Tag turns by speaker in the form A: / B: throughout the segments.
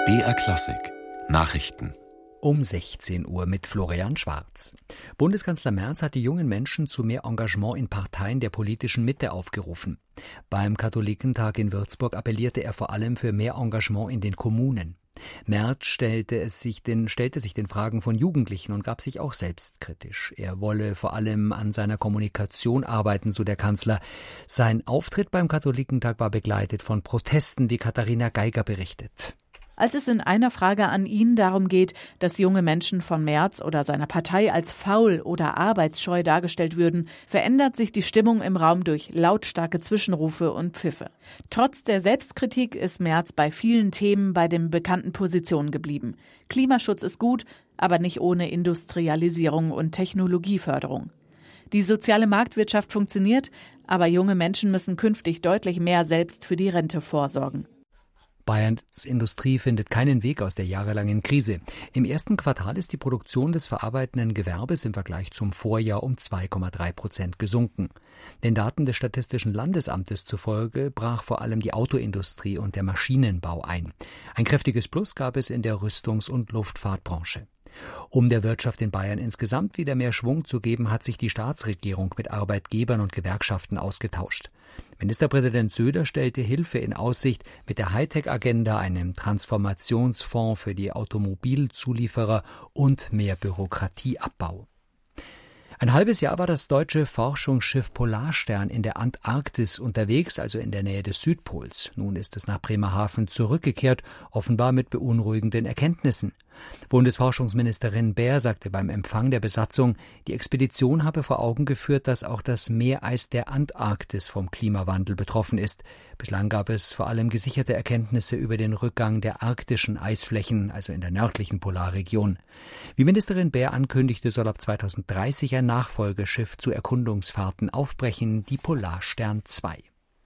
A: BR Klassik Nachrichten
B: Um 16 Uhr mit Florian Schwarz. Bundeskanzler Merz hat die jungen Menschen zu mehr Engagement in Parteien der politischen Mitte aufgerufen. Beim Katholikentag in Würzburg appellierte er vor allem für mehr Engagement in den Kommunen. Merz stellte sich den Fragen von Jugendlichen und gab sich auch selbstkritisch. Er wolle vor allem an seiner Kommunikation arbeiten, so der Kanzler. Sein Auftritt beim Katholikentag war begleitet von Protesten, wie Katharina Geiger berichtet.
C: Als es in einer Frage an ihn darum geht, dass junge Menschen von Merz oder seiner Partei als faul oder arbeitsscheu dargestellt würden, verändert sich die Stimmung im Raum durch lautstarke Zwischenrufe und Pfiffe. Trotz der Selbstkritik ist Merz bei vielen Themen bei den bekannten Positionen geblieben. Klimaschutz ist gut, aber nicht ohne Industrialisierung und Technologieförderung. Die soziale Marktwirtschaft funktioniert, aber junge Menschen müssen künftig deutlich mehr selbst für die Rente vorsorgen.
B: Bayerns Industrie findet keinen Weg aus der jahrelangen Krise. Im ersten Quartal ist die Produktion des verarbeitenden Gewerbes im Vergleich zum Vorjahr um 2,3% gesunken. Den Daten des Statistischen Landesamtes zufolge brach vor allem die Autoindustrie und der Maschinenbau ein. Ein kräftiges Plus gab es in der Rüstungs- und Luftfahrtbranche. Um der Wirtschaft in Bayern insgesamt wieder mehr Schwung zu geben, hat sich die Staatsregierung mit Arbeitgebern und Gewerkschaften ausgetauscht. Ministerpräsident Söder stellte Hilfe in Aussicht mit der Hightech-Agenda, einem Transformationsfonds für die Automobilzulieferer und mehr Bürokratieabbau. Ein halbes Jahr war das deutsche Forschungsschiff Polarstern in der Antarktis unterwegs, also in der Nähe des Südpols. Nun ist es nach Bremerhaven zurückgekehrt, offenbar mit beunruhigenden Erkenntnissen. Bundesforschungsministerin Baer sagte beim Empfang der Besatzung, die Expedition habe vor Augen geführt, dass auch das Meereis der Antarktis vom Klimawandel betroffen ist. Bislang gab es vor allem gesicherte Erkenntnisse über den Rückgang der arktischen Eisflächen, also in der nördlichen Polarregion. Wie Ministerin Baer ankündigte, soll ab 2030 ein Nachfolgeschiff zu Erkundungsfahrten aufbrechen, die Polarstern 2.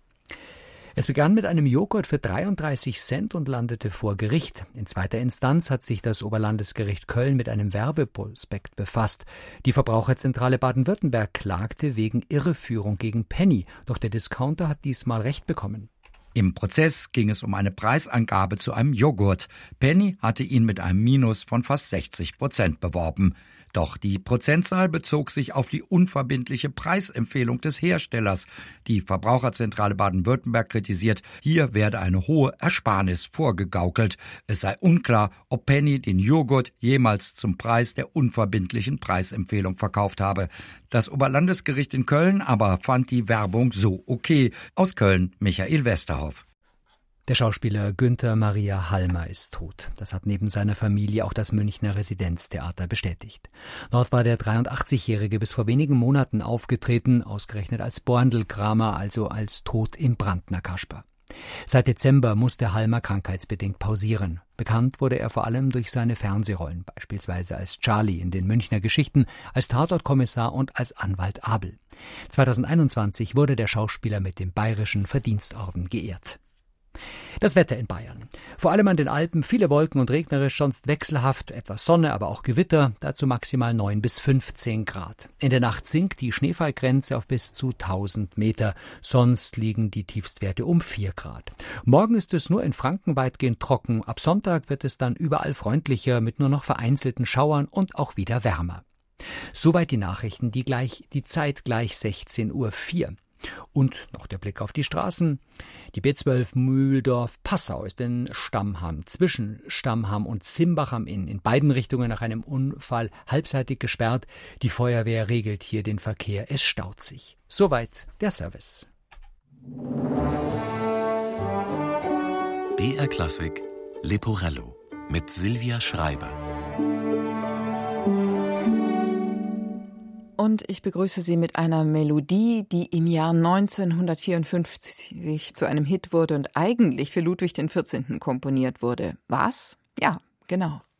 B: Es begann mit einem Joghurt für 33 Cent und landete vor Gericht. In zweiter Instanz hat sich das Oberlandesgericht Köln mit einem Werbeprospekt befasst. Die Verbraucherzentrale Baden-Württemberg klagte wegen Irreführung gegen Penny, doch der Discounter hat diesmal Recht bekommen.
D: Im Prozess ging es um eine Preisangabe zu einem Joghurt. Penny hatte ihn mit einem Minus von fast 60% beworben. Doch die Prozentzahl bezog sich auf die unverbindliche Preisempfehlung des Herstellers. Die Verbraucherzentrale Baden-Württemberg kritisiert, hier werde eine hohe Ersparnis vorgegaukelt. Es sei unklar, ob Penny den Joghurt jemals zum Preis der unverbindlichen Preisempfehlung verkauft habe. Das Oberlandesgericht in Köln aber fand die Werbung so okay. Aus Köln Michael Westerhoff.
B: Der Schauspieler Günther Maria Halmer ist tot. Das hat neben seiner Familie auch das Münchner Residenztheater bestätigt. Dort war der 83-Jährige bis vor wenigen Monaten aufgetreten, ausgerechnet als Borndelkramer, also als Tod im Brandner Kasper. Seit Dezember musste Halmer krankheitsbedingt pausieren. Bekannt wurde er vor allem durch seine Fernsehrollen, beispielsweise als Charlie in den Münchner Geschichten, als Tatortkommissar und als Anwalt Abel. 2021 wurde der Schauspieler mit dem Bayerischen Verdienstorden geehrt. Das Wetter in Bayern. Vor allem an den Alpen viele Wolken und regnerisch, sonst wechselhaft, etwas Sonne, aber auch Gewitter, dazu maximal 9 bis 15 Grad. In der Nacht sinkt die Schneefallgrenze auf bis zu 1000 Meter, sonst liegen die Tiefstwerte um 4 Grad. Morgen ist es nur in Franken weitgehend trocken, ab Sonntag wird es dann überall freundlicher mit nur noch vereinzelten Schauern und auch wieder wärmer. Soweit die Nachrichten, die Zeit gleich 16:04 Uhr. Und noch der Blick auf die Straßen. Die B12 Mühldorf-Passau ist in Stammham, zwischen Stammham und Zimbach am Inn, in beiden Richtungen nach einem Unfall halbseitig gesperrt. Die Feuerwehr regelt hier den Verkehr, es staut sich. Soweit der Service.
A: BR Klassik Leporello mit Silvia Schreiber.
E: Und ich begrüße Sie mit einer Melodie, die im Jahr 1954 zu einem Hit wurde und eigentlich für Ludwig XIV. Komponiert wurde. Was? Ja, genau.